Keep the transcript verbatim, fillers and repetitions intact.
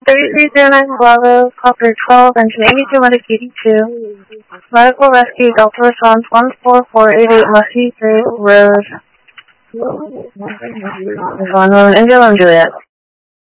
thirty-three zero nine Bravo, Copter twelve, engine eighty-two, medic eighty-two. Medical rescue, Delta response one four four eight eight, Muskie Road. One, Indian Juliet.